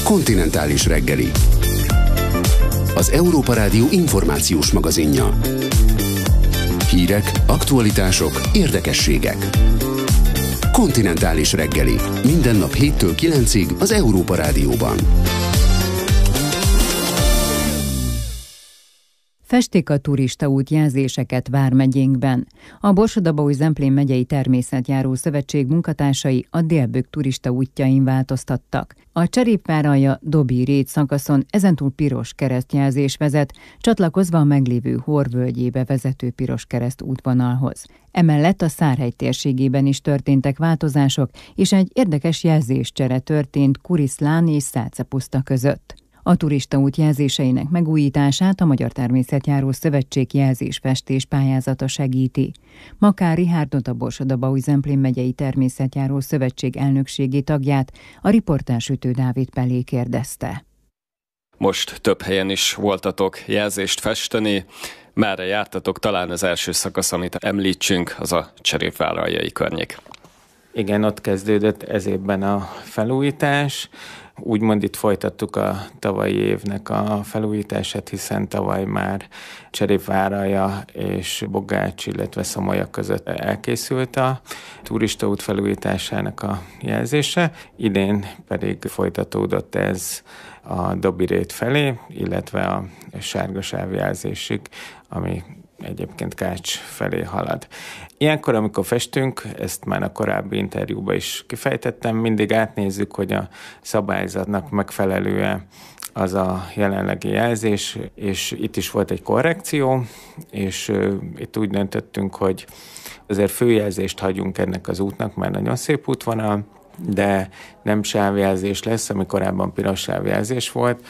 Kontinentális reggeli. Az Európa Rádió információs magazinja. Hírek, aktualitások, érdekességek. Kontinentális reggeli. Minden nap 7-től 9-ig az Európa Rádióban. Festik a turistaút jelzéseket vármegyénkben. A Borsod-Abaúj-Zemplén megyei természetjáró szövetség munkatársai a Délbög turistaútjain változtattak. A Cserépvár-alja-Dobi-Rét szakaszon ezentúl piros keresztjelzés vezet, csatlakozva a meglévő Hor völgyébe vezető piros kereszt útvonalhoz. Emellett a Szárhegy térségében is történtek változások, és egy érdekes jelzéscsere történt Kuriszlán és Szácepuszta között. A turistaút jelzéseinek megújítását a Magyar Természetjáró Szövetség jelzésfestés pályázata segíti. Makár Rihárdot, a Borsod-Abaúj-Zemplén megyei Természetjáró Szövetség elnökségi tagját a riportás Ütő Dávid Pellé kérdezte. Most több helyen is voltatok jelzést festeni. Merre jártatok? Talán az első szakasz, amit említsünk, az a Cserépváraljai környék. Igen, ott kezdődött ez évben a felújítás. Úgymond itt folytattuk a tavalyi évnek a felújítását, hiszen tavaly már Cserépváralja és Bogács, illetve Szomolya között elkészült a turistaút felújításának a jelzése. Idén pedig folytatódott ez a Dobi-Rét felé, illetve a sárgasáv jelzésig, ami egyébként Kács felé halad. Ilyenkor, amikor festünk, ezt már a korábbi interjúban is kifejtettem, mindig átnézzük, hogy a szabályzatnak megfelelő az a jelenlegi jelzés, és itt is volt egy korrekció, és itt úgy döntöttünk, hogy azért főjelzést hagyunk ennek az útnak, mert nagyon szép útvonal, de nem sávjelzés lesz, ami korábban piros sávjelzés volt,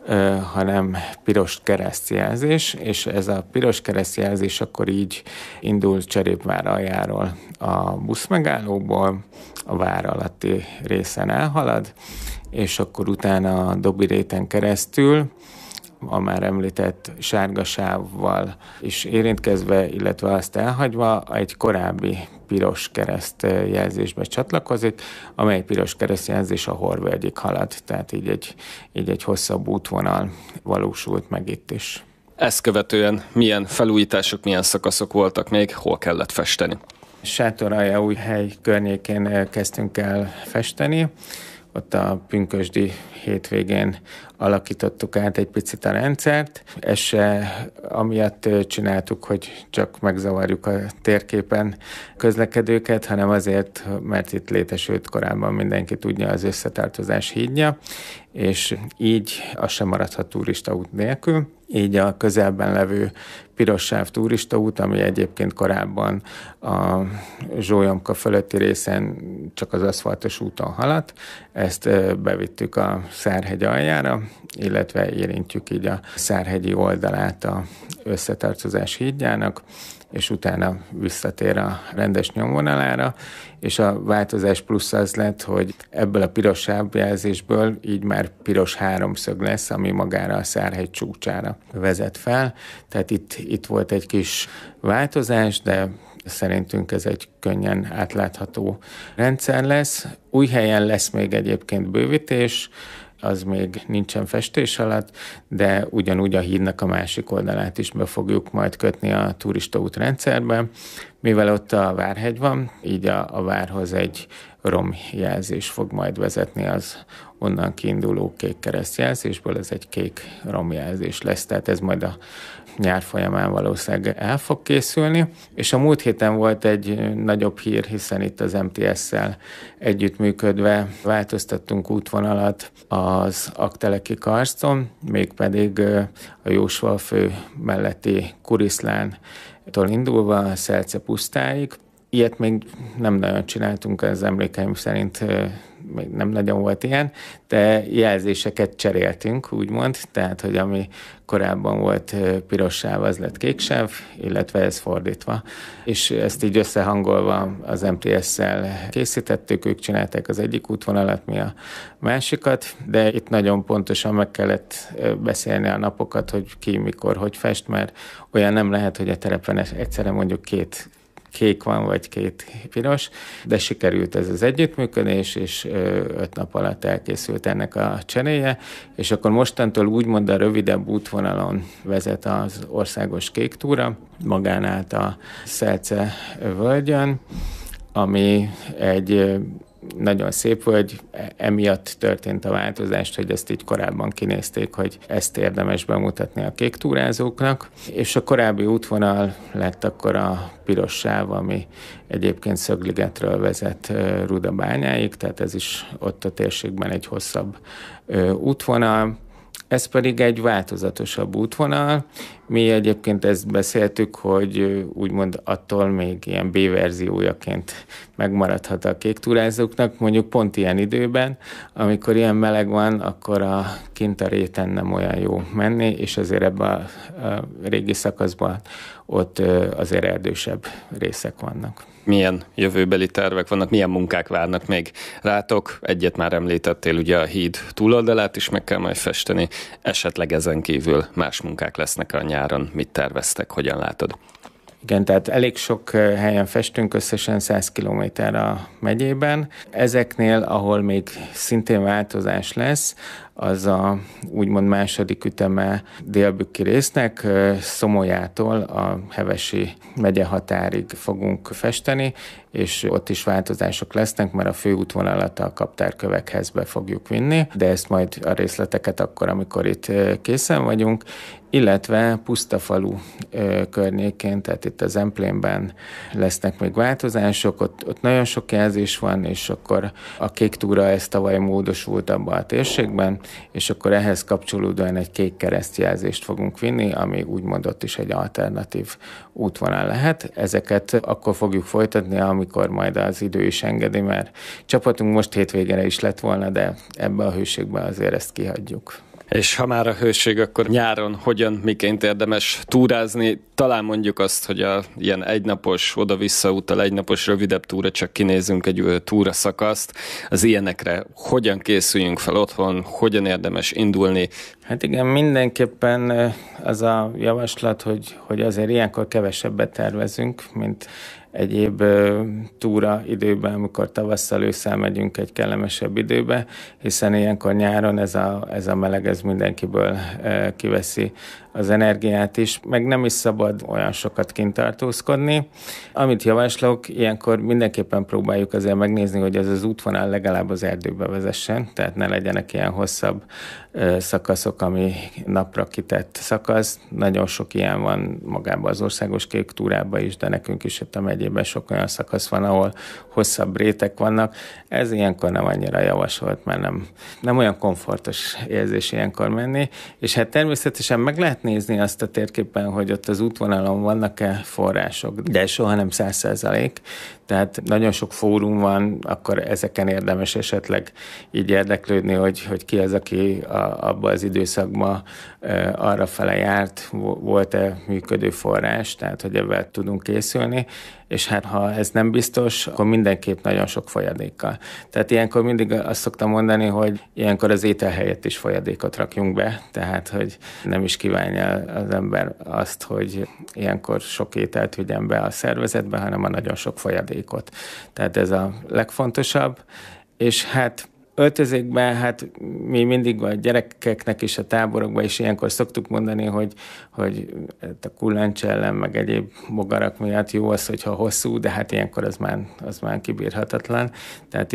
hanem piros keresztjelzés, és ez a piros keresztjelzés akkor így indul Cserépvár-aljáról a buszmegállóból, a vár alatti részen elhalad, és akkor utána a Dobi-Réten keresztül a már említett sárgasávval is érintkezve, illetve azt elhagyva egy korábbi piros keresztjelzésbe csatlakozik, amely piros keresztjelzés a Hor völgyig halad, tehát így egy hosszabb útvonal valósult meg itt is. Ezt követően milyen felújítások, milyen szakaszok voltak még, hol kellett festeni? Sátoraljaújhely környékén kezdtünk el festeni, ott a pünkösdi hétvégén alakítottuk át egy picit a rendszert. Ezt se amiatt csináltuk, hogy csak megzavarjuk a térképen közlekedőket, hanem azért, mert itt létesült korábban, mindenki tudja, az összetartozás hídja, és így az sem maradhat turistaút nélkül. Így a közelben levő pirossáv turistaút, ami egyébként korábban a Zsólyomka fölötti részen csak az aszfaltos úton haladt, ezt bevittük a Szárhegy aljára, illetve érintjük így a Szárhegyi oldalát a összetartozás hídjának, és utána visszatér a rendes nyomvonalára, és a változás plusz az lett, hogy ebből a piros sávjelzésből így már piros háromszög lesz, ami magára a Szárhegy csúcsára vezet fel. Tehát itt volt egy kis változás, de szerintünk ez egy könnyen átlátható rendszer lesz. Új helyen lesz még egyébként bővítés, az még nincsen festés alatt, de ugyanúgy a hídnak a másik oldalát is be fogjuk majd kötni a turistaút rendszerbe. Mivel ott a Várhegy van, így a várhoz egy romjelzés fog majd vezetni az onnan kiinduló kék keresztjelzésből, ez egy kék romjelzés lesz, tehát ez majd a nyár folyamán valószínűleg el fog készülni. És a múlt héten volt egy nagyobb hír, hiszen itt az MTS-szel együttműködve változtattunk útvonalat az Aggteleki karszton, mégpedig a Jósvalfő melletti Kuriszlántól indulva a Szácepusztáig. Ilyet még nem nagyon csináltunk, az emlékeim szerint még nem nagyon volt ilyen, de jelzéseket cseréltünk, úgymond, tehát, hogy ami korábban volt piros sáv, az lett kék sáv, illetve ez fordítva. És ezt így összehangolva az MTS-szel készítettük, ők csinálták az egyik útvonalat, mi a másikat, de itt nagyon pontosan meg kellett beszélni a napokat, hogy ki, mikor, hogy fest, mert olyan nem lehet, hogy a terepen egyszerre mondjuk két kék van, vagy 2 piros, de sikerült ez az együttműködés, és 5 nap alatt elkészült ennek a cseréje, és akkor mostantól úgymond a rövidebb útvonalon vezet az országos kék túra, magán át a Szelce völgyön, ami egy nagyon szép völgy, emiatt történt a változás, hogy ezt így korábban kinézték, hogy ezt érdemes bemutatni a kék túrázóknak, és a korábbi útvonal lett akkor a piros sáv, ami egyébként Szögligetről vezet Rudabányáig, tehát ez is ott a térségben egy hosszabb útvonal. Ez pedig egy változatosabb útvonal. Mi egyébként ezt beszéltük, hogy úgymond attól még ilyen B-verziójaként megmaradhat a kék túrázóknak, mondjuk pont ilyen időben, amikor ilyen meleg van, akkor kint a réten nem olyan jó menni, és azért ebben a régi szakaszban ott azért erdősebb részek vannak. Milyen jövőbeli tervek vannak, milyen munkák várnak még rátok? Egyet már említettél, ugye a híd túloldalát is meg kell majd festeni, esetleg ezen kívül más munkák lesznek a nyáron. Mit terveztek, hogyan látod? Igen, tehát elég sok helyen festünk, összesen 100 kilométer a megyében. Ezeknél, ahol még szintén változás lesz, az a úgymond második üteme délbükki résznek, Szomolyától a Hevesi megye határig fogunk festeni, és ott is változások lesznek, mert a főútvonalat a kaptárkövekhez be fogjuk vinni, de ezt majd a részleteket akkor, amikor itt készen vagyunk, illetve Pusztafalu környékén, tehát itt a Zemplénben lesznek még változások, ott nagyon sok jelzés van, és akkor a kék túra ez tavaly módosult abban a térségben, és akkor ehhez kapcsolódóan egy kék keresztjelzést fogunk vinni, ami úgymond ott is egy alternatív útvonal lehet. Ezeket akkor fogjuk folytatni, amikor majd az idő is engedi, mert csapatunk most hétvégére is lett volna, de ebbe a hőségben azért ezt kihagyjuk. És ha már a hőség, akkor nyáron hogyan, miként érdemes túrázni? Talán mondjuk azt, hogy ilyen egynapos, oda-vissza úttal egynapos rövidebb túra, csak kinézünk egy túra szakaszt. Az ilyenekre hogyan készüljünk fel otthon, hogyan érdemes indulni? Hát igen, mindenképpen az a javaslat, hogy azért ilyenkor kevesebbet tervezünk, mint egyéb túra időben, amikor tavasszal, ősszel megyünk egy kellemesebb időbe, hiszen ilyenkor nyáron ez a meleg ez mindenkiből kiveszi az energiát is, meg nem is szabad olyan sokat kint tartózkodni. Amit javaslok, ilyenkor mindenképpen próbáljuk azért megnézni, hogy ez az útvonal legalább az erdőbe vezessen, tehát ne legyenek ilyen hosszabb szakaszok, ami napra kitett szakasz. Nagyon sok ilyen van magában az országos kék túrában is, de nekünk is itt a megyében sok olyan szakasz van, ahol hosszabb rétek vannak. Ez ilyenkor nem annyira javasolt, mert nem olyan komfortos érzés ilyenkor menni, és hát természetesen meg lehet nézni azt a térképen, hogy ott az útvonalon vannak-e források, de soha nem 100%. Tehát nagyon sok fórum van, akkor ezeken érdemes esetleg így érdeklődni, hogy ki az, aki abban az időszakban arrafele járt, volt-e működő forrás, tehát hogy ebben tudunk készülni, és hát ha ez nem biztos, akkor mindenképp nagyon sok folyadékkal. Tehát ilyenkor mindig azt szoktam mondani, hogy ilyenkor az étel helyett is folyadékot rakjunk be, tehát hogy nem is kívánja az ember azt, hogy ilyenkor sok ételt vigyen be a szervezetbe, hanem a nagyon sok folyadékot. Tehát ez a legfontosabb, és hát öltözékben, hát mi mindig a gyerekeknek is a táborokban is ilyenkor szoktuk mondani, hogy a kullancs ellen, meg egyéb bogarak miatt jó az, hogyha hosszú, de hát ilyenkor az már kibírhatatlan. Tehát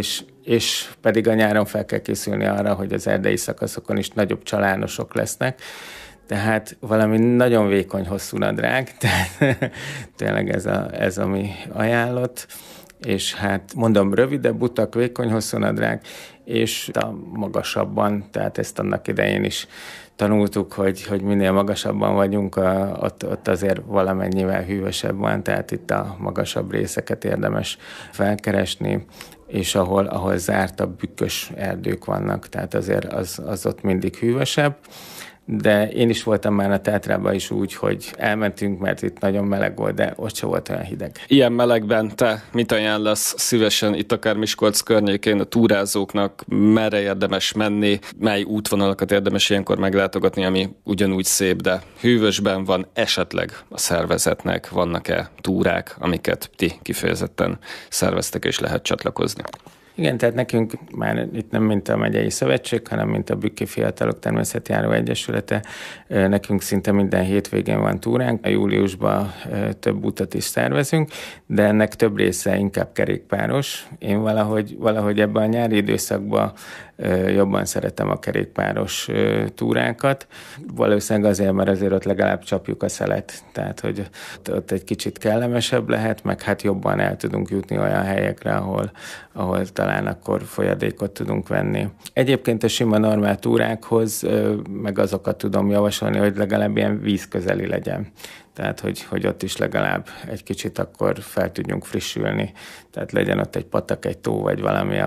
és pedig a nyáron fel kell készülni arra, hogy az erdei szakaszokon is nagyobb csalánosok lesznek, tehát valami nagyon vékony, hosszú nadrág, tehát tényleg ez a mi ajánlott. És hát mondom, rövidebb utak, vékony hosszúnadrág, és a magasabban, tehát ezt annak idején is tanultuk, hogy minél magasabban vagyunk, ott azért valamennyivel hűvösebb van, tehát itt a magasabb részeket érdemes felkeresni, és ahol zártabb, bükkös erdők vannak, tehát azért az ott mindig hűvösebb. de én is voltam már a Tátrában is úgy, hogy elmentünk, mert itt nagyon meleg volt, de ott se volt olyan hideg. Ilyen melegben te mit ajánlasz szívesen itt akár Miskolc környékén a túrázóknak, merre érdemes menni, mely útvonalakat érdemes ilyenkor meglátogatni, ami ugyanúgy szép, de hűvösben van, esetleg a szervezetnek vannak-e túrák, amiket ti kifejezetten szerveztek és lehet csatlakozni? Igen, tehát nekünk már itt nem mint a Megyei Szövetség, hanem mint a Bükki Fiatalok Természetjáró Egyesülete, nekünk szinte minden hétvégén van túránk. A júliusban több utat is szervezünk, de ennek több része inkább kerékpáros. Én valahogy ebben a nyári időszakban jobban szeretem a kerékpáros túrákat. Valószínűleg azért, mert azért ott legalább csapjuk a szelet, tehát hogy ott egy kicsit kellemesebb lehet, meg hát jobban el tudunk jutni olyan helyekre, ahol talán akkor folyadékot tudunk venni. Egyébként a sima normál túrákhoz meg azokat tudom javasolni, hogy legalább ilyen vízközeli legyen. Tehát, hogy ott is legalább egy kicsit akkor fel tudjunk frissülni. Tehát legyen ott egy patak, egy tó, vagy valami,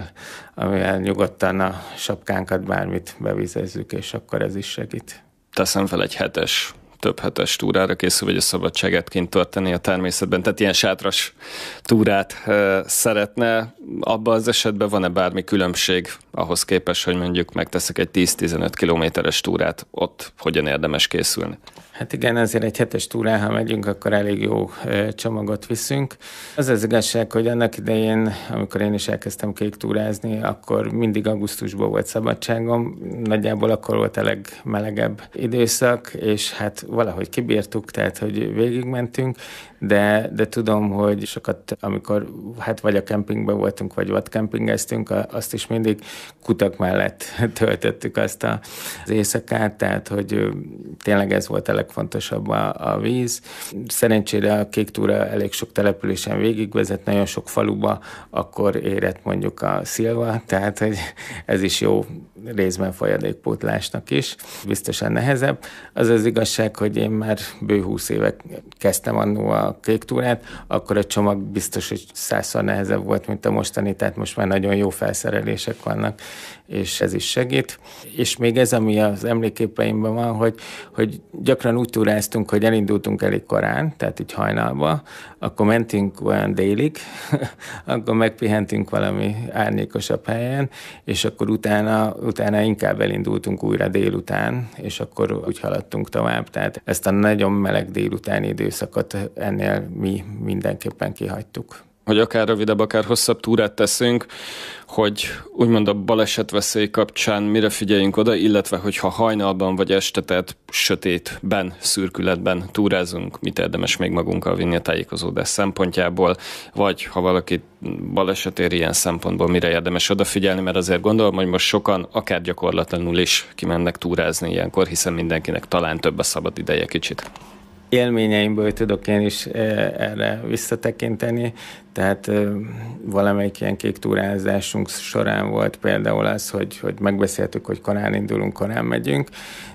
amivel nyugodtan a sapkánkat bármit bevizezzük, és akkor ez is segít. Teszem fel egy több hetes túrára készül, vagy a szabadságát kint tölteni a természetben, tehát ilyen sátras túrát szeretne. Abban az esetben van-e bármi különbség ahhoz képest, hogy mondjuk megteszek egy 10-15 kilométeres túrát, ott hogyan érdemes készülni? Hát igen, azért egy hetes túrán, ha megyünk, akkor elég jó csomagot viszünk. Az igazság, hogy annak idején, amikor én is elkezdtem kéktúrázni, akkor mindig augusztusban volt szabadságom, nagyjából akkor volt a legmelegebb időszak, és hát valahogy kibírtuk, tehát hogy végigmentünk, de tudom, hogy sokat, amikor hát vagy a kempingben voltunk, vagy vadkempingeztünk, azt is mindig kutak mellett töltöttük azt az éjszakát, tehát hogy tényleg ez volt a legfontosabb a víz. Szerencsére a kéktúra elég sok településen végigvezet, nagyon sok faluba, akkor érett mondjuk a Szilva, tehát hogy ez is jó részben folyadékpótlásnak is, biztosan nehezebb. Az igazság, hogy én már bő 20 éve kezdtem annó a kéktúrát, akkor a csomag biztos, hogy 100-szor nehezebb volt, mint a mostani, tehát most már nagyon jó felszerelések vannak, és ez is segít. És még ez, ami az emléképeimben van, hogy gyakran úgy túráztunk, hogy elindultunk elég korán, tehát így hajnalba, akkor mentünk olyan délig, akkor megpihentünk valami árnyékosabb helyen, és akkor utána inkább elindultunk újra délután, és akkor úgy haladtunk tovább. Tehát ezt a nagyon meleg délutáni időszakot ennél mi mindenképpen kihagytuk. Hogy akár rövidebb, akár hosszabb túrát teszünk, hogy úgymond a balesetveszély kapcsán mire figyeljünk oda, illetve hogyha hajnalban vagy este, tehát sötétben, szürkületben túrázunk, mit érdemes még magunkkal vinni a tájékozódás szempontjából, vagy ha valaki baleset ér ilyen szempontból, mire érdemes odafigyelni, mert azért gondolom, hogy most sokan akár gyakorlatlanul is kimennek túrázni ilyenkor, hiszen mindenkinek talán több a szabad ideje kicsit. Élményeimből tudok én is erre visszatekinteni, tehát valamelyik ilyen kéktúrázásunk során volt például az, hogy megbeszéltük, hogy korán indulunk, korán megyünk,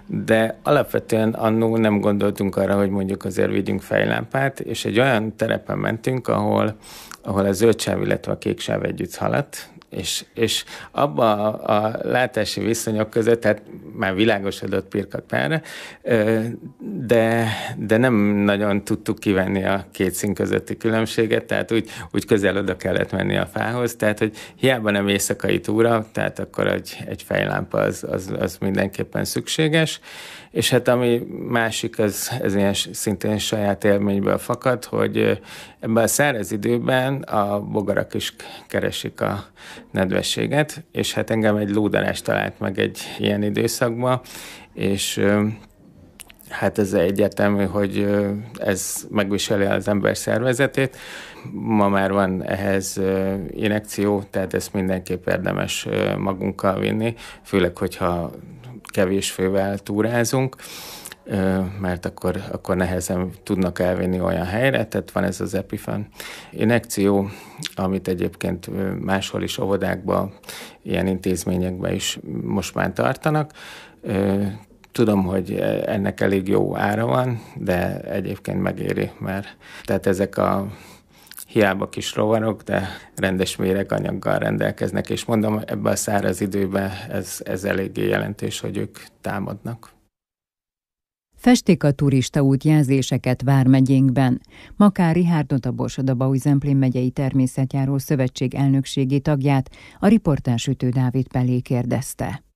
de alapvetően annó nem gondoltunk arra, hogy mondjuk azért vigyünk fejlámpát, és egy olyan terepen mentünk, ahol a zöld sáv, illetve a kék sáv együtt haladt, és abba a látási viszonyok között, tehát már világosodott Pirkatpárra, de nem nagyon tudtuk kivenni a két szín közötti különbséget, tehát úgy közel oda kellett menni a fához, tehát hogy hiába nem éjszakai túra, tehát akkor egy fejlámpa az mindenképpen szükséges, és hát ami másik, ez ilyen szintén saját élményből fakad, hogy ebben a száraz időben a bogarak is keresik a nedvességet, és hát engem egy lódarás talált meg egy ilyen időszakban, és hát ez egyértelmű, hogy ez megviseli az ember szervezetét. Ma már van ehhez injekció, tehát ezt mindenképp érdemes magunkkal vinni, főleg, hogyha kevés fővel túrázunk, mert akkor nehezen tudnak elvinni olyan helyre, tehát van ez az EpiFen injekció, amit egyébként máshol is óvodákban, ilyen intézményekben is most már tartanak. Tudom, hogy ennek elég jó ára van, de egyébként megéri, mert tehát ezek a hiába kis rovarok, de rendes méreganyaggal rendelkeznek, és mondom, ebben a száraz időben ez eléggé jelentés, hogy ők támadnak. Festék a turistaút jelzéseket vármegyénkben. Makár Rihárdot, a Borsod-Abaúj-Zemplén megyei természetjáró szövetség elnökségi tagját a riportás Ütő Dávid Pellé kérdezte.